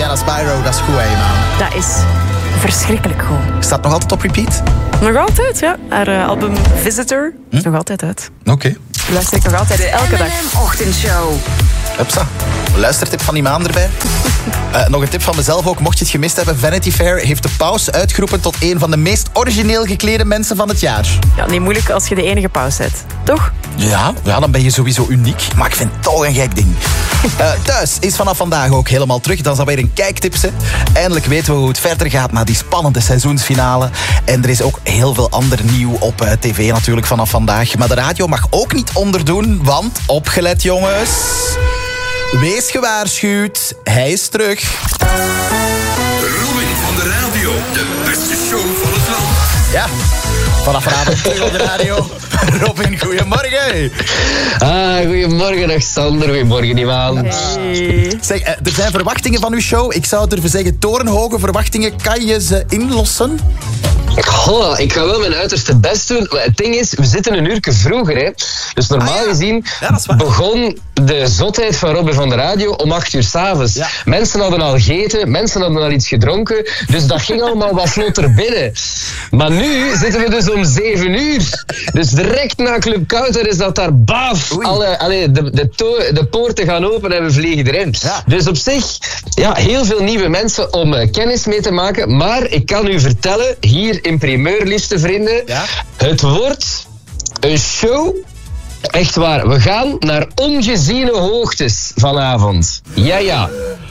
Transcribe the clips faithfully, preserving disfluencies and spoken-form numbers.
Diana Spyro, dat is goed, hè, man. Dat is verschrikkelijk goed. Staat nog altijd op repeat? Nog altijd, ja. Haar uh, album Visitor hm? is nog altijd uit. Oké. Okay. Luister ik nog altijd elke dag. M en M-ochtendshow. Hupsa. Luistertip van die maan erbij. Uh, nog een tip van mezelf ook, mocht je het gemist hebben. Vanity Fair heeft de paus uitgeroepen tot een van de meest origineel geklede mensen van het jaar. Ja, niet moeilijk als je de enige paus bent. Toch? Ja, ja, dan ben je sowieso uniek. Maar ik vind het toch een gek ding. Uh, thuis is vanaf vandaag ook helemaal terug. Dat is alweer een kijktips. Hè. Eindelijk weten we hoe het verder gaat na die spannende seizoensfinale. En er is ook heel veel ander nieuw op uh, tv natuurlijk vanaf vandaag. Maar de radio mag ook niet onderdoen, want opgelet jongens... Wees gewaarschuwd, hij is terug. Robin van de radio, de beste show van het land. Ja, vanaf vanavond terug op de radio. Robin, goedemorgen. Ah, goedemorgen, dag Sander. Goedemorgen, Iwan. Hey. Zeg, er zijn verwachtingen van uw show. Ik zou durven zeggen, torenhoge verwachtingen. Kan je ze inlossen? Goh, ik ga wel mijn uiterste best doen. Maar het ding is, we zitten een uurtje vroeger. Hè. Dus normaal ah, ja. gezien ja, begon de zotheid van Robin van de radio om acht uur 's avonds. Ja. Mensen hadden al gegeten, mensen hadden al iets gedronken. Dus dat ging allemaal wat vlotter binnen. Maar nu zitten we dus om zeven uur. Dus direct na Club Kouter is dat daar baaf. Alle, alle, de, de, to- de poorten gaan open en we vliegen erin. Ja. Dus op zich, ja, heel veel nieuwe mensen om uh, kennis mee te maken. Maar ik kan u vertellen, hier in primeur, liefste vrienden, ja? Het wordt een show. Echt waar, we gaan naar ongeziene hoogtes vanavond. Ja, ja.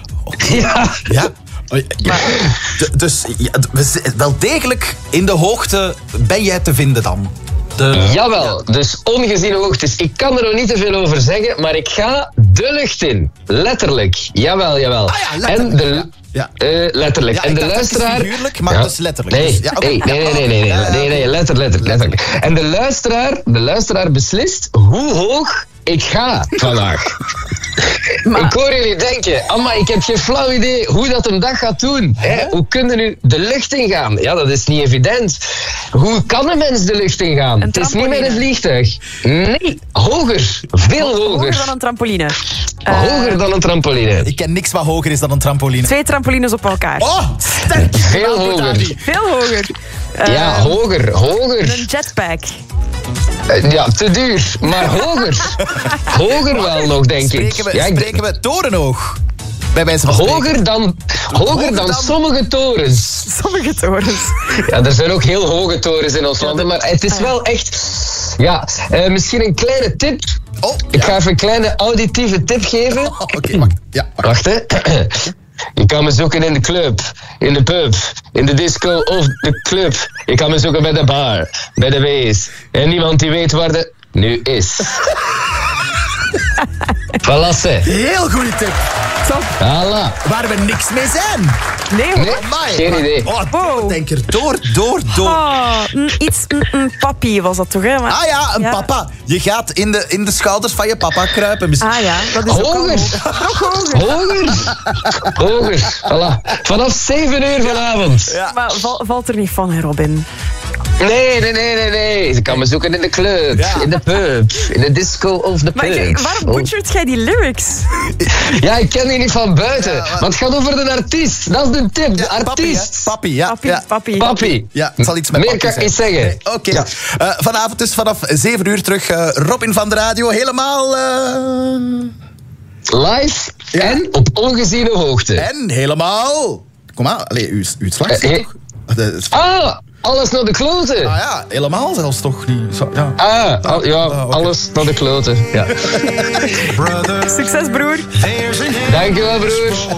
Ja. Ja. Ja. D- dus ja, wel degelijk in de hoogte ben jij te vinden dan? De... Jawel, dus ongeziene hoogtes. Ik kan er nog niet te veel over zeggen, maar ik ga de lucht in. Letterlijk. Jawel, jawel. Ah ja, letterlijk. En de... Ja. Uh, letterlijk. Ja, en de luisteraar... Het is figuurlijk, maar ja. het is letterlijk. Nee, dus, ja, okay. nee, nee, nee, nee, nee, nee, nee, nee, letter, letter, letterlijk. En de luisteraar, de luisteraar beslist hoe hoog ik ga vandaag. Maar... Ik hoor jullie denken, amma, ik heb geen flauw idee hoe dat een dag gaat doen. Hè? Hoe kunnen nu de lucht ingaan? Ja, dat is niet evident. Hoe kan een mens de lucht ingaan? Het is niet met een vliegtuig. Nee, hoger. Veel hoger. Hoger dan een trampoline. Uh, hoger dan een trampoline. Ik ken niks wat hoger is dan een trampoline. Twee trampolines op elkaar. Oh, sterk. Veel hoger. Veel hoger. Uh, ja, hoger, hoger. Een jetpack. Uh, ja, te duur, maar hoger. Hoger wel nog, denk spreken ik. We, ja, spreken we torenhoog? Bij wijze van hoger dan, hoger, hoger dan, dan sommige torens. Sommige torens. Ja, er zijn ook heel hoge torens in ons land, maar het is wel echt... Ja, uh, misschien een kleine tip. Oh, ja. Ik ga even een kleine auditieve tip geven. Oh, Oké, okay, wacht. Ja, wacht, hè. Je kan me zoeken in de club, in de pub, in de disco of de club. Je kan me zoeken bij de bar, bij de wees. En niemand die weet waar de nu is. Valasse. Heel goede tip. Top. Voilà. Waar we niks mee zijn. Nee, nee geen idee. Oh, wow. Denk er door, door, door. Oh, iets, een, een papi was dat toch, hè? Maar, ah ja, een ja. papa. Je gaat in de, in de schouders van je papa kruipen. Misschien. Ah ja, dat is hoger. ook hoog. Nog hoger. Hoger. Hoger. Voilà. Vanaf zeven uur vanavond. Ja. Maar val, valt er niet van, hè, Robin? Nee, nee, nee, nee, nee. Ze kan me zoeken in de club, ja. in de pub, in de disco of de pub. Maar je, waarom butchert jij die lyrics? Ja, ik ken die niet van buiten. Ja, maar... Want het gaat over de artiest. Dat is de tip, de ja, artiest. Papi, ja. Papi, ja. papi. Papi. Ja, het zal iets met meer papi kan ik niet zeggen. Nee, Oké. Okay. Ja. Uh, vanavond dus vanaf zeven uur terug uh, Robin van de radio. Helemaal... Uh... Live ja. en op ongeziene hoogte. En helemaal... Kom maar, allee, uw, uw slag uh, toch? De... Ah! Alles naar de kloten. Ah ja, helemaal zelfs toch niet. Zo, ja. Ah, al, ja, ah, okay. Alles naar de kloten. Ja. Succes, broer. Dankjewel, broer.